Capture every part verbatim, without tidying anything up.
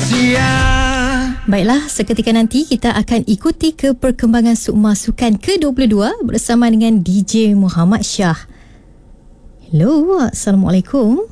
Baiklah, seketika nanti kita akan ikuti ke perkembangan Sukma Sukan ke dua puluh dua bersama dengan D J Muhammad Shah. Hello, Assalamualaikum.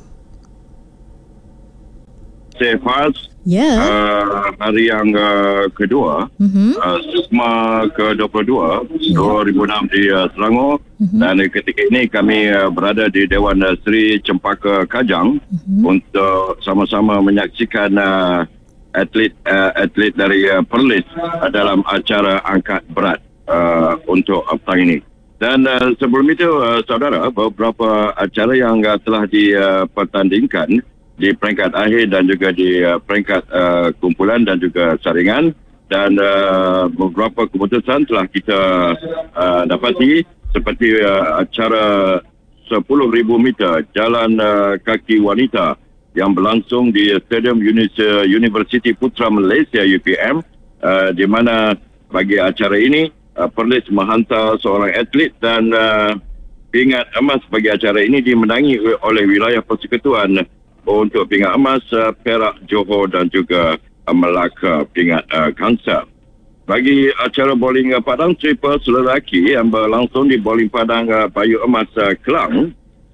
Saya Faz. Ya. Yeah. Uh, hari yang uh, kedua, mm-hmm. uh, Sukma ke dua puluh dua, yeah. dua ribu enam di uh, Selangor. Mm-hmm. Dan ketika ini kami uh, berada di Dewan uh, Seri Cempaka Kajang mm-hmm. untuk sama-sama menyaksikan uh, atlet uh, atlet dari uh, Perlis uh, dalam acara angkat berat uh, untuk uh, petang ini. Dan uh, sebelum itu, uh, saudara, beberapa acara yang uh, telah dipertandingkan uh, di peringkat akhir dan juga di uh, peringkat uh, kumpulan dan juga saringan, dan uh, beberapa keputusan telah kita uh, dapati seperti uh, acara sepuluh ribu meter jalan uh, kaki wanita yang berlangsung di Stadium Universiti Putra Malaysia U P M, uh, di mana bagi acara ini uh, Perlis menghantar seorang atlet dan uh, pingat emas bagi acara ini dimenangi oleh wilayah Persekutuan untuk pingat emas, uh, Perak, Johor dan juga uh, Melaka pingat uh, Kansar. Bagi acara bowling uh, padang triple lelaki yang berlangsung di bowling padang uh, Bayu Emas uh, Kelang,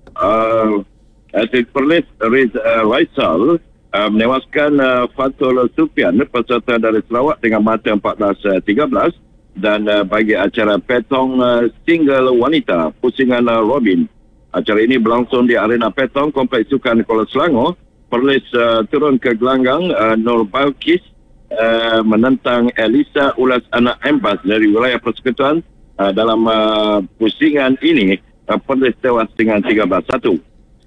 uh, atlet Perlis Riz uh, Raisal uh, menewaskan uh, Fatul Sufian, peserta dari Sarawak, dengan mata empat belas tiga belas. Dan uh, bagi acara petong uh, single wanita pusingan uh, Robin, acara ini berlangsung di Arena Petong Kompleks Sukan Kuala Selangor. Perlis uh, turun ke gelanggang, uh, Nur Balkis uh, menentang Elisa Ulas Anak Embas dari wilayah Persekutuan. Uh, dalam uh, pusingan ini, uh, Perlis tewas dengan tiga belas satu.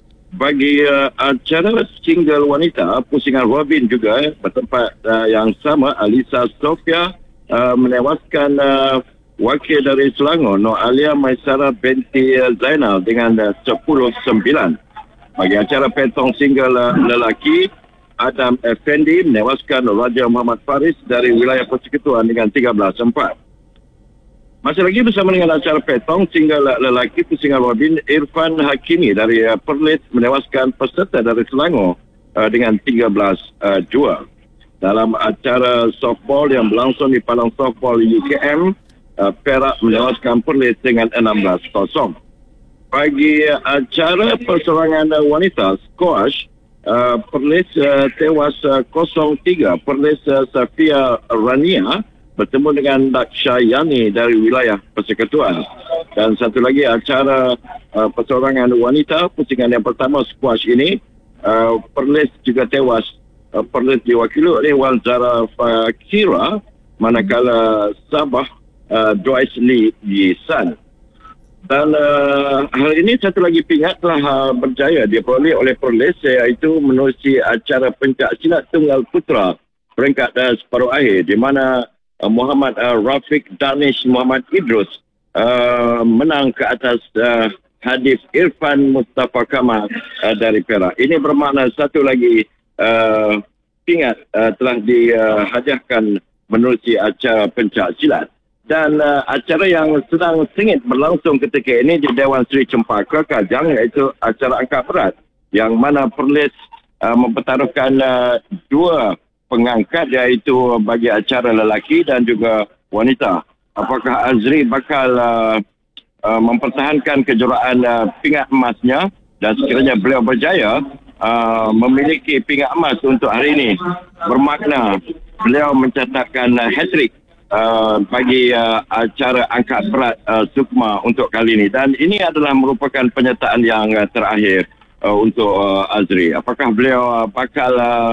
Bagi uh, acara single wanita, pusingan Robin juga bertempat uh, yang sama, Alisa Sofia uh, menewaskan uh, wakil dari Selangor, Nur Alia Maisara binti Zainal dengan uh, sepuluh sembilan. Bagi acara petong single uh, lelaki, Adam Effendi menewaskan Raja Muhammad Faris dari wilayah Persekutuan dengan tiga belas empat. Masih lagi bersama dengan acara petong single lelaki pusingan Robin, Irfan Hakimi dari uh, Perlis menewaskan peserta dari Selangor uh, dengan tiga belas dua. Dalam acara softball yang berlangsung di Padang Softball U K M, Uh, Perak menewaskan Perlis dengan enam belas kosong. Bagi uh, acara perseorangan uh, wanita squash, uh, Perlis uh, tewas uh, kosong tiga. Perlis uh, Safia Rania bertemu dengan Daksha Yani dari wilayah Persekutuan. Dan satu lagi acara uh, perseorangan wanita pusingan yang pertama squash ini, uh, Perlis juga tewas. Uh, Perlis diwakili oleh Wan Zara Fakira, manakala Sabah Uh, Joyce Lee Yisan. Dan uh, hari ini satu lagi pingat telah uh, berjaya diperoleh oleh Perlis, iaitu menerusi acara pencak silat tunggal putra peringkat uh, separuh akhir, di mana uh, Muhammad uh, Rafiq Danish Muhammad Idrus uh, menang ke atas uh, Hadif Irfan Mustafa Kamal uh, dari Perak. Ini bermakna satu lagi uh, pingat uh, telah dihadiahkan menerusi acara pencak silat. Dan uh, acara yang sedang sengit berlangsung ketika ini di Dewan Seri Cempaka Kajang, iaitu acara angkat berat, yang mana Perlis uh, mempertaruhkan uh, dua pengangkat, iaitu bagi acara lelaki dan juga wanita. Apakah Azri bakal uh, uh, mempertahankan kejuaraan uh, pingat emasnya, dan sekiranya beliau berjaya uh, memiliki pingat emas untuk hari ini, bermakna beliau mencatatkan uh, hat-trick Uh, bagi uh, acara angkat berat uh, Sukma untuk kali ini. Dan ini adalah merupakan penyertaan yang uh, terakhir uh, untuk uh, Azri. Apakah beliau uh, bakal uh,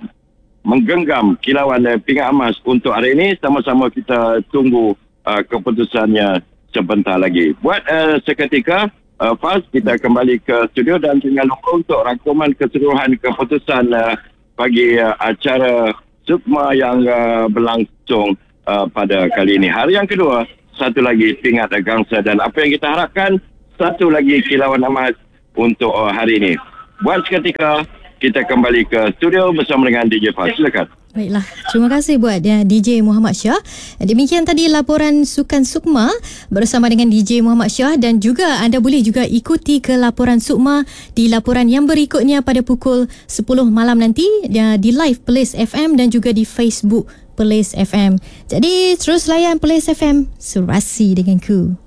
menggenggam kilauan uh, pingat emas untuk hari ini? Sama-sama kita tunggu uh, keputusannya sebentar lagi. Buat uh, seketika, uh, Faz, kita kembali ke studio dan tinggal lupa untuk rangkuman keseluruhan keputusan uh, bagi uh, acara Sukma yang uh, berlangsung Uh, pada kali ini. Hari yang kedua, satu lagi pingat gangsa, dan apa yang kita harapkan, satu lagi kilauan emas untuk uh, hari ini. Buat seketika, kita kembali ke studio bersama dengan D J Faz. Silakan. Baiklah, terima kasih buat ya, D J Muhammad Shah. Demikian tadi laporan Sukan Sukma bersama dengan D J Muhammad Shah, dan juga anda boleh juga ikuti ke laporan Sukma di laporan yang berikutnya pada pukul sepuluh malam nanti ya, di live Perlis F M dan juga di Facebook Perlis F M. Jadi terus layan Perlis F M, serasi denganku.